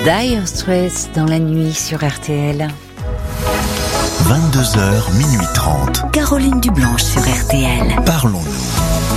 Dire Straits dans la nuit sur RTL. 22h, minuit 30. Caroline Dublanche sur RTL. Parlons-nous.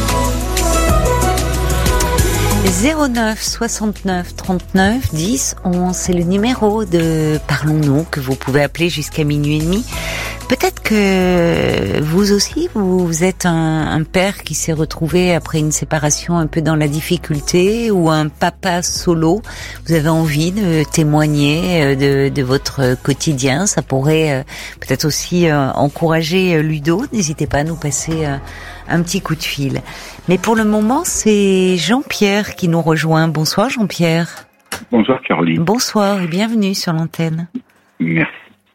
09 69 39 10 11, c'est le numéro de Parlons-nous que vous pouvez appeler jusqu'à minuit et demi. Peut-être que vous aussi, vous êtes un père qui s'est retrouvé après une séparation un peu dans la difficulté, ou un papa solo. Vous avez envie de témoigner de votre quotidien. Ça pourrait peut-être aussi encourager Ludo. N'hésitez pas à nous passer un petit coup de fil. Mais pour le moment, c'est Jean-Pierre qui nous rejoint. Bonsoir Jean-Pierre. Bonsoir Caroline. Bonsoir et bienvenue sur l'antenne. Merci.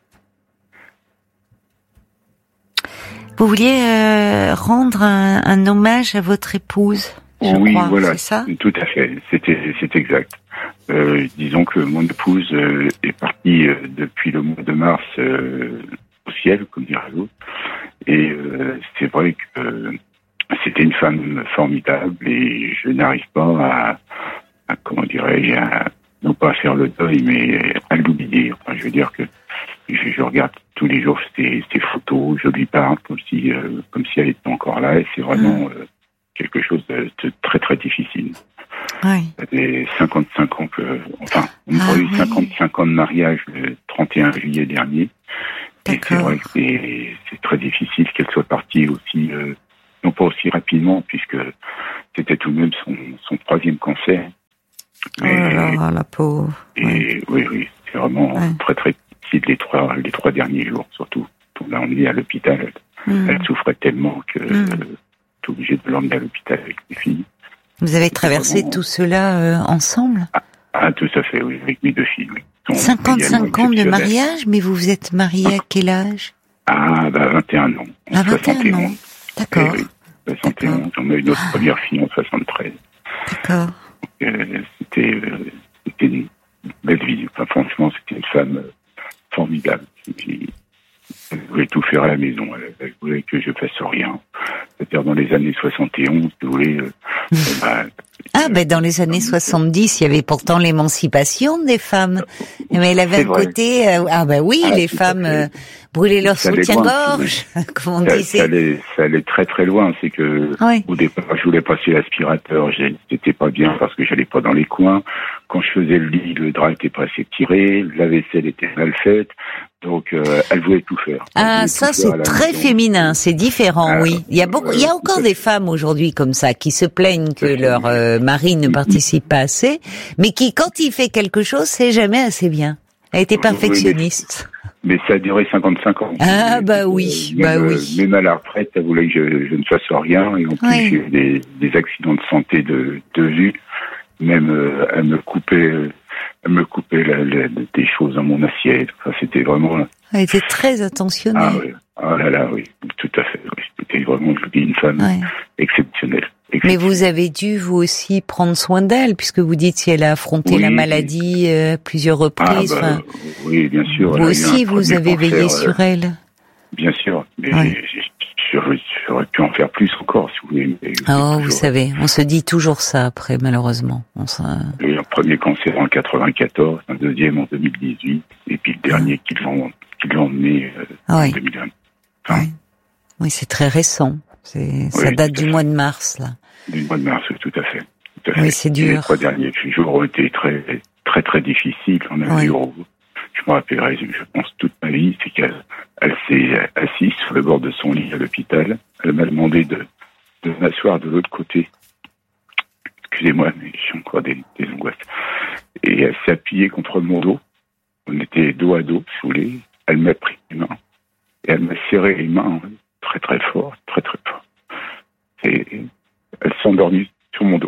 Vous vouliez rendre un hommage à votre épouse, je crois, voilà, c'est ça ? Tout à fait, c'est exact. Disons que mon épouse est partie depuis le mois de mars au ciel, comme dirait l'autre. Et c'est vrai que c'était une femme formidable et je n'arrive pas à comment dirais-je, non pas à faire le deuil, mais à l'oublier. Enfin, je veux dire que je regarde tous les jours ses photos, je lui parle comme si elle était encore là, et c'est vraiment quelque chose de très très difficile. Oui. Ça fait 55 ans on a eu 55 ans de mariage le 31 juillet dernier. Et c'est vrai que c'est très difficile qu'elle soit partie aussi, non pas aussi rapidement, puisque c'était tout de même son troisième cancer. Mais, la pauvre. Et oui, c'est vraiment très très difficile les trois derniers jours, surtout. On l'a emmenée à l'hôpital. Elle souffrait tellement que j'étais obligé de l'emmener à l'hôpital avec mes filles. Vous avez traversé tout cela ensemble ? Tout à fait, oui, avec mes deux filles, oui. 55 ans de mariage, mais vous vous êtes marié à quel âge ? 21 ans. À 21 ans. D'accord. Oui, 71. On a eu notre première fille en 73. D'accord. C'était une belle vie. Enfin, franchement, c'était une femme formidable. Elle voulait tout faire à la maison. Elle voulait que je fasse rien. C'est-à-dire dans les années 71, vous voulez... dans les années 70, il y avait pourtant l'émancipation des femmes. Mais elle avait un côté... les femmes brûlaient leur soutien-gorge, comme on disait. Ça allait très très loin. C'est que au départ, je voulais passer l'aspirateur. C'était pas bien parce que j'allais pas dans les coins. Quand je faisais le lit, le drap était pas assez tiré. La vaisselle était mal faite. Donc, elle voulait tout faire. Ça, c'est très féminin, c'est différent, oui. Il y a encore des femmes aujourd'hui comme ça, qui se plaignent que leur mari ne participe pas assez, mais qui, quand il fait quelque chose, c'est jamais assez bien. Elle était perfectionniste. Mais ça a duré 55 ans. Oui. Même à la retraite, elle voulait que je ne fasse rien, et en plus, j'ai eu des accidents de santé de vue. Même, elle me coupait des choses dans mon assiette. Enfin, c'était vraiment... Elle était très attentionnée. Oui, tout à fait. Oui. C'était vraiment, je vous dis, une femme exceptionnelle. Mais vous avez dû, vous aussi, prendre soin d'elle, puisque vous dites si elle a affronté la maladie plusieurs reprises. Oui, bien sûr. Vous aussi, vous avez veillé sur elle. Bien sûr. Mais j'aurais pu en faire plus encore, si vous voulez. Vous savez, on se dit toujours ça après, malheureusement. Il y a eu un premier cancer en 94, un deuxième en 2018, et puis le dernier qu'ils l'ont emmené en 2020. Oui, c'est très récent. Ça date du mois de mars, là. Du mois de mars, tout à fait. Oui, c'est dur. Les 3 derniers jours ont été très, très, très difficiles. On a eu, je me rappellerai, je pense, toute ma vie, c'est qu'elle s'est assise sur le bord de son lit à l'hôpital. Elle m'a demandé de m'asseoir de l'autre côté. Excusez-moi, mais j'ai encore des angoisses. Et elle s'est appuyée contre mon dos. On était dos à dos, si vous voulez. Elle m'a pris les mains. Et elle m'a serré les mains très, très fort, très, très fort. Et elle s'est endormie sur mon dos.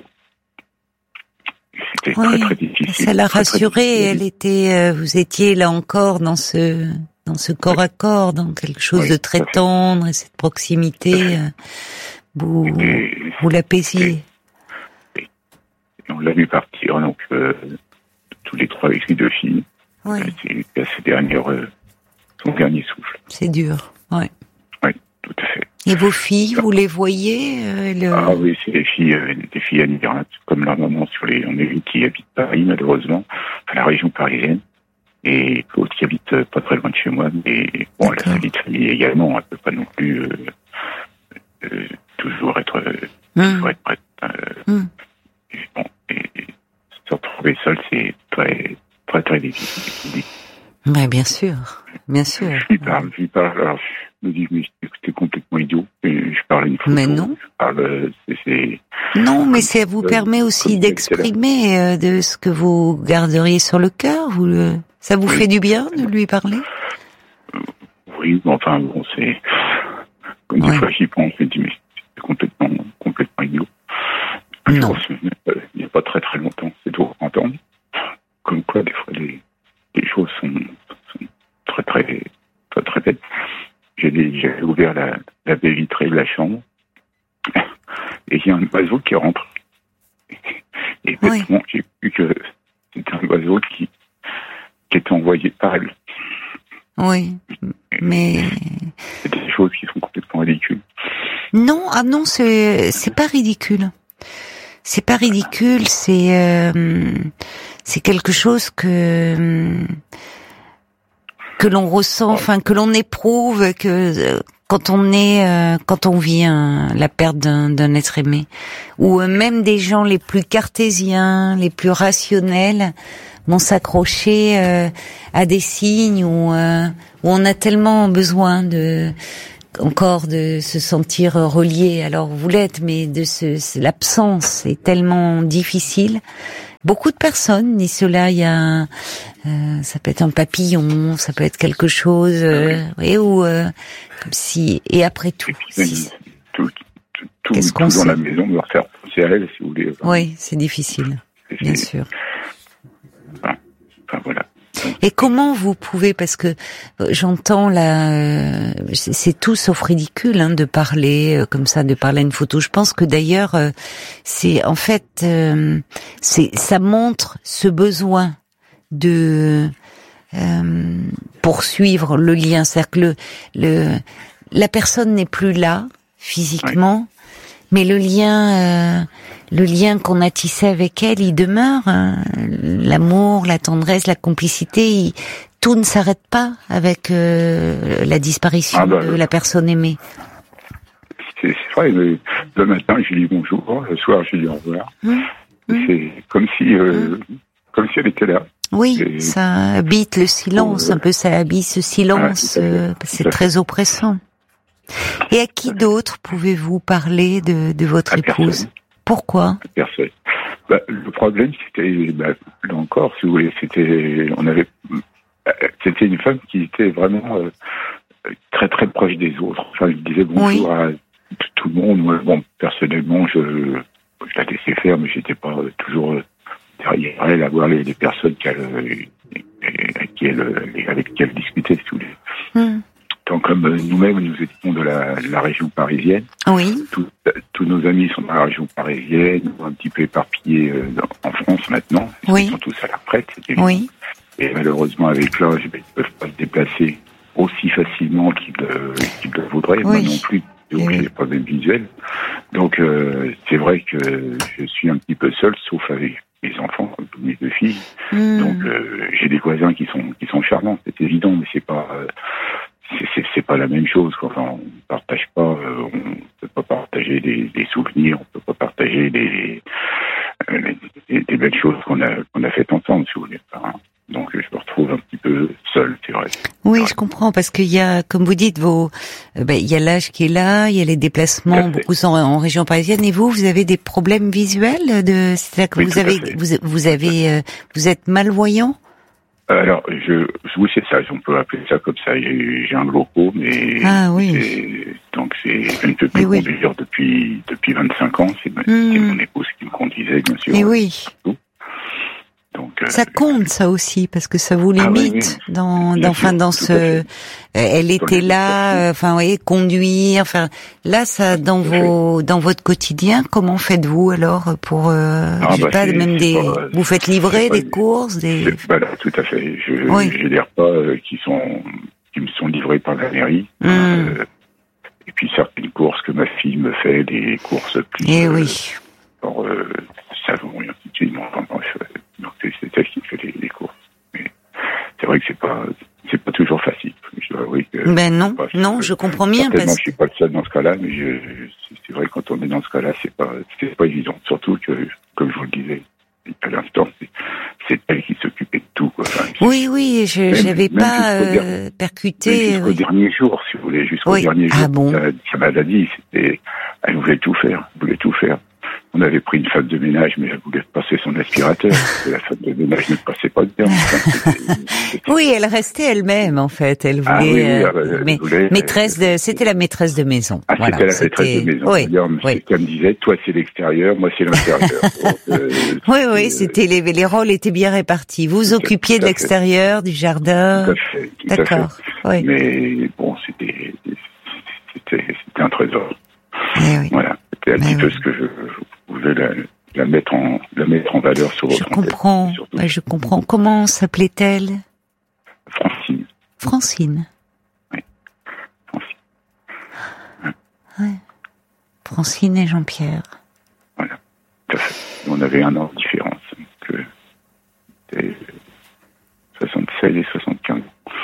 C'était très, très difficile. Ça l'a rassurée. Elle était, vous étiez là encore dans ce corps à corps, dans quelque chose de très tendre, et cette proximité, vous l'apaisiez. Et on l'a vu partir, donc, tous les 3 avec les 2 filles. C'est à son dernier souffle. C'est dur, Oui, tout à fait. Et vos filles, vous les voyez Oui, c'est des filles émigrantes, comme leur maman on a une qui habite Paris, malheureusement, la région parisienne. Et l'autre qui habite pas très loin de chez moi, mais bon, elle a sa vie de famille également, elle peut pas non plus toujours être prête. Et bon, et se retrouver seul, c'est très, très, très difficile. Ouais, bien sûr, bien sûr. Je lui parle, alors je me dis, mais c'était complètement idiot. Et je parle une photo. Mais non. Je parle, Non, mais ça vous permet aussi d'exprimer de ce que vous garderiez sur le cœur. Ça vous fait du bien de lui parler? Oui, enfin bon, c'est comme des fois j'y pense, je me dis mais c'est complètement idiot. Non. Il n'y a pas très très longtemps, c'est tout entendre. Comme quoi des fois les choses sont très très très très bêtes. J'ai ouvert la baie vitrée de la chambre et il y a un oiseau qui rentre. Et bêtement, j'ai vu que c'était un oiseau qui était envoyé par elle. Oui, mais c'est des choses qui sont complètement ridicules. Non, c'est pas ridicule. C'est pas ridicule, c'est quelque chose que l'on ressent, enfin que l'on éprouve, que quand on vit la perte d'un être aimé, ou même des gens les plus cartésiens, les plus rationnels vont s'accrocher à des signes où on a tellement besoin encore de se sentir relié. Alors vous l'êtes, mais l'absence est tellement difficile. Beaucoup de personnes disent cela. Il y a ça peut être un papillon, ça peut être quelque chose, comme si, et après tout. Qu'est-ce qu'on sait dans la maison doit faire penser à elle, si vous voulez. Oui, c'est difficile, bien sûr. Enfin voilà. Et comment vous pouvez, parce que j'entends là, c'est tout sauf ridicule de parler comme ça, de parler à une photo. Je pense que d'ailleurs, c'est en fait, ça montre ce besoin de poursuivre le lien. C'est-à-dire que la personne n'est plus là physiquement, mais le lien qu'on a tissé avec elle, il demeure. L'amour, la tendresse, la complicité, tout ne s'arrête pas avec la disparition de la personne aimée. C'est vrai, mais le matin, je lui dis bonjour, le soir, je lui dis au revoir. C'est comme si elle était là. Oui, ça habite le silence, un peu, ça habite ce silence, c'est très oppressant. Et à qui d'autre pouvez-vous parler de votre épouse? Personne. Pourquoi? Personne. Le problème, c'était, là encore, si vous voulez, c'était une femme qui était vraiment très très proche des autres. Enfin, je disais bonjour à tout le monde. Moi, bon, personnellement, je la laissais faire, mais j'étais pas toujours derrière elle à voir les personnes avec qui elle discutait, si vous voulez. Donc, comme nous-mêmes, nous étions de la région parisienne. Oui. Tous nos amis sont dans la région parisienne, un petit peu éparpillés en France maintenant. Ils sont tous à la retraite, c'est évident. Oui. Et malheureusement, avec l'âge, ils ne peuvent pas se déplacer aussi facilement qu'ils le voudraient. Moi non plus, donc j'ai des problèmes visuels. Donc, c'est vrai que je suis un petit peu seul, sauf avec mes enfants, comme toutes mes deux filles. Donc, j'ai des voisins qui sont charmants, c'est évident, mais c'est pas la même chose. Enfin, on partage pas, on peut pas partager des souvenirs, on peut pas partager des belles choses qu'on a faites ensemble, si vous voulez. Donc je me retrouve un petit peu seul, c'est vrai. Oui, je comprends, parce qu'il y a, comme vous dites, il y a l'âge qui est là, il y a les déplacements, beaucoup sont en région parisienne, et vous avez des problèmes visuels c'est-à-dire que vous êtes malvoyant? Alors, oui, c'est ça, on peut appeler ça comme ça. J'ai un glaucome, mais donc je ne peux plus conduire depuis 25 ans. C'est mon épouse qui me conduisait, bien sûr. Et oui. Donc, ça compte, ça aussi, parce que ça vous limite elle était là, conduire, là, ça, dans votre quotidien, comment faites-vous alors pour, vous faites livrer des courses, Voilà, tout à fait. J'ai des repas qui me sont livrés par la mairie. Et puis certaines courses que ma fille me fait, des courses plus pour savon et ainsi de suite. Donc c'est elle qui fait les courses. c'est pas toujours facile. Je dois avouer que non, je comprends bien je suis pas le seul dans ce cas-là, mais c'est vrai, quand on est dans ce cas-là, c'est pas évident. Surtout que, comme je vous le disais à l'instant, c'est elle qui s'occupait de tout, quoi. Enfin, oui, j'avais pas percuté. Jusqu'au dernier jour, si vous voulez, jusqu'au dernier jour de sa maladie, elle voulait tout faire. On avait pris une femme de ménage, mais elle voulait passer son aspirateur. Et la femme de ménage ne passait pas le terme. Oui, elle restait elle-même, en fait. Elle voulait, c'était la maîtresse de maison. Voilà, c'était la maîtresse de maison. Oui. Comme disait, toi c'est l'extérieur, moi c'est l'intérieur. Donc, c'était les rôles étaient bien répartis. Vous occupiez de l'extérieur, du jardin. Tout à fait. D'accord. Oui. Mais bon, c'était un trésor. Oui. Voilà. C'était un petit peu ce que je voulais la mettre en valeur sur votre antenne. Je comprends. Comment s'appelait-elle? Francine. Oui. Francine. Ouais. Francine et Jean-Pierre. Voilà. Tout à fait. On avait un an de différence. Donc, c'était 76 et 75.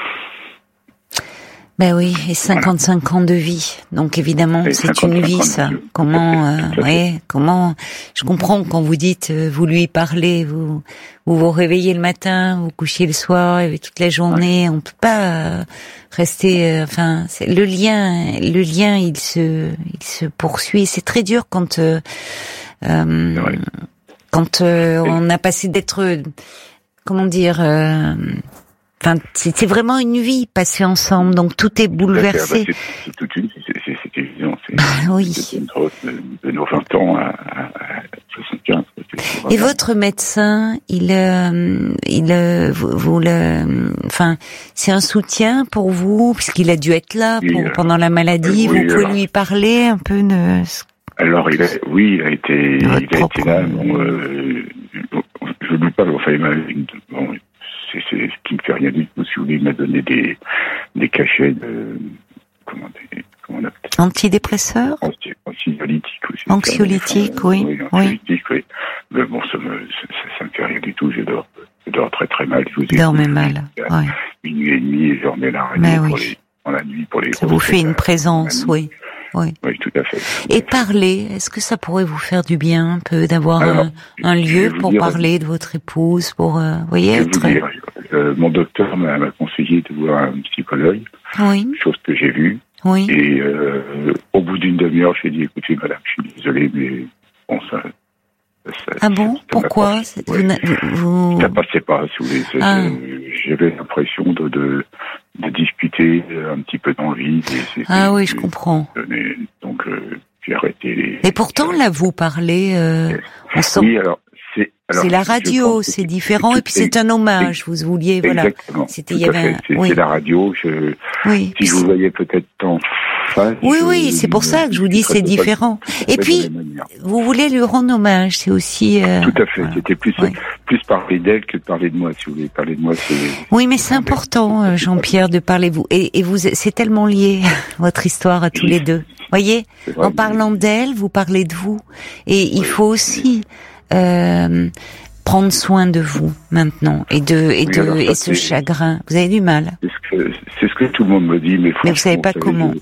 Ben oui, et 55 ans de vie. Donc évidemment, c'est une vie, ça. Comment, je comprends quand vous dites, vous lui parlez, vous réveillez le matin, vous couchez le soir, et toute la journée, on peut pas rester, le lien, il se poursuit. C'est très dur quand on a passé d'être, comment dire, c'est vraiment une vie passée ensemble, donc tout est bouleversé. C'est toute une vie, c'est évident. Oui. C'est une grosse de nos 20 ans à 75. Et votre médecin, c'est un soutien pour vous, puisqu'il a dû être là pendant la maladie. Vous pouvez lui parler un peu de. Alors il a été là. Je lui parle. Enfin, c'est ce qui me fait rien du tout. Si vous voulez, il m'a donné des cachets de comment on appelle ça ? Antidépresseurs, anxiolytiques aussi. Anxiolytiques, oui. Anxiolytiques, oui. Mais bon, ça me fait rien du tout. Je dors très très mal. Dormez mal. Ouais. 1h30 et je dormais la nuit pour les. Ça vous fait une présence, oui. Oui, tout à fait. Et parler, est-ce que ça pourrait vous faire du bien un peu d'avoir un lieu pour parler de votre épouse, pour mon docteur m'a conseillé de voir un psychologue, chose que j'ai vue. Oui. Et au bout d'une demi-heure, j'ai dit, écoutez, madame, je suis désolé, mais bon, ça pourquoi ça passait pas, si vous voulez. J'avais l'impression de discuter un petit peu dans le vide. Oui, je comprends. Donc, j'ai arrêté Et pourtant, là, vous parlez. On sent... Oui, alors c'est la radio, c'est différent, et puis c'est un hommage. Vous vouliez, voilà. Exactement. C'est la radio. Si je vous voyais peut-être en face. Oui, c'est pour ça que je vous dis c'est différent. Et puis, vous voulez lui rendre hommage, c'est aussi. Tout à fait. C'était plus parler d'elle que de parler de moi. Si vous voulez parler de moi, c'est. Oui, mais c'est important, Jean-Pierre, de parler de vous. Et vous, c'est tellement lié votre histoire à tous les deux. Voyez, en parlant d'elle, vous parlez de vous, et il faut aussi. Prendre soin de vous maintenant et ce chagrin. Vous avez du mal. C'est ce que tout le monde me dit, mais vous savez pas comment.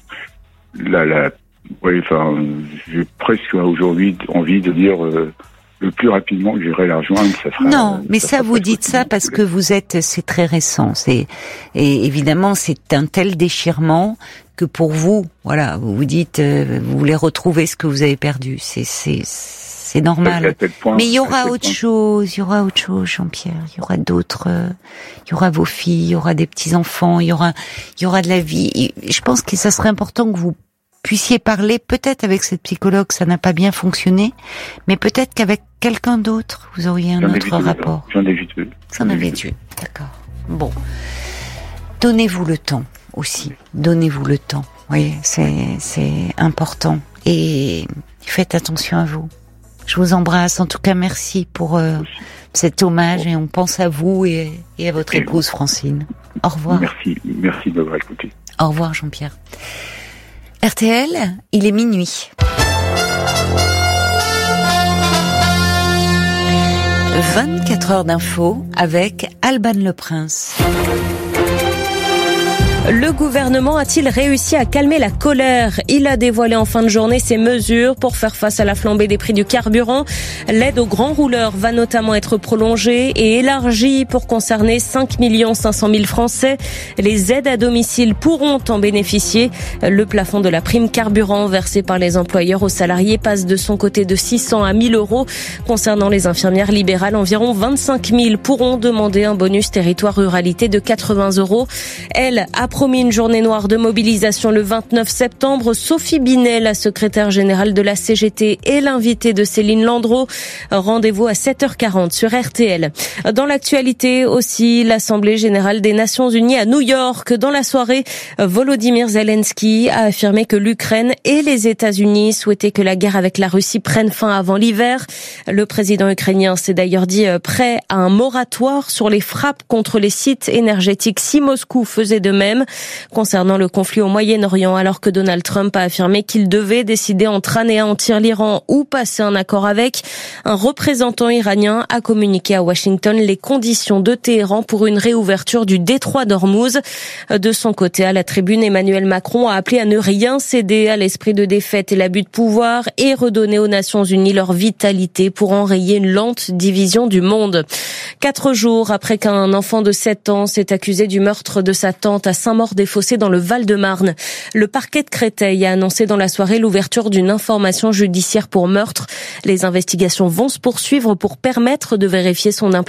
J'ai presque aujourd'hui envie de dire le plus rapidement que j'irai la rejoindre, ça sera. Non, mais ça vous dites ça parce que c'est très récent. Et évidemment, c'est un tel déchirement que pour vous, voilà, vous vous dites, vous voulez retrouver ce que vous avez perdu. C'est normal. Mais il y aura autre chose, Jean-Pierre. Il y aura d'autres, il y aura vos filles, il y aura des petits-enfants, il y aura de la vie. Et je pense que ça serait important que vous puissiez parler, peut-être avec cette psychologue, ça n'a pas bien fonctionné, mais peut-être qu'avec quelqu'un d'autre, vous auriez un autre rapport. J'en ai vu deux. J'en avais vu. D'accord. Bon. Donnez-vous le temps aussi. Donnez-vous le temps. Oui, c'est important. Et faites attention à vous. Je vous embrasse. En tout cas, merci pour cet hommage et on pense à vous et à votre épouse Francine. Au revoir. Merci de m'avoir écouté. Au revoir Jean-Pierre. RTL, il est minuit. 24 heures d'info avec Alban Le Prince. Le gouvernement a-t-il réussi à calmer la colère ? Il a dévoilé en fin de journée ses mesures pour faire face à la flambée des prix du carburant. L'aide aux grands rouleurs va notamment être prolongée et élargie pour concerner 5 500 000 Français. Les aides à domicile pourront en bénéficier. Le plafond de la prime carburant versée par les employeurs aux salariés passe de son côté de 600 à 1 000 euros. Concernant les infirmières libérales, environ 25 000 pourront demander un bonus territoire ruralité de 80 euros. Elle a promis une journée noire de mobilisation le 29 septembre. Sophie Binet, la secrétaire générale de la CGT, est l'invitée de Céline Landreau. Rendez-vous à 7h40 sur RTL. Dans l'actualité aussi, l'Assemblée générale des Nations Unies à New York. Dans la soirée, Volodymyr Zelensky a affirmé que l'Ukraine et les États-Unis souhaitaient que la guerre avec la Russie prenne fin avant l'hiver. Le président ukrainien s'est d'ailleurs dit prêt à un moratoire sur les frappes contre les sites énergétiques si Moscou faisait de même. Concernant le conflit au Moyen-Orient, alors que Donald Trump a affirmé qu'il devait décider entre anéantir l'Iran ou passer un accord avec, un représentant iranien a communiqué à Washington les conditions de Téhéran pour une réouverture du détroit d'Ormuz. De son côté, à la tribune, Emmanuel Macron a appelé à ne rien céder à l'esprit de défaite et l'abus de pouvoir et redonner aux Nations Unies leur vitalité pour enrayer une lente division du monde. 4 jours après qu'un enfant de 7 ans s'est accusé du meurtre de sa tante à Saint-Maur-des-Fossés dans le Val-de-Marne, le parquet de Créteil a annoncé dans la soirée l'ouverture d'une information judiciaire pour meurtre. Les investigations vont se poursuivre pour permettre de vérifier son implication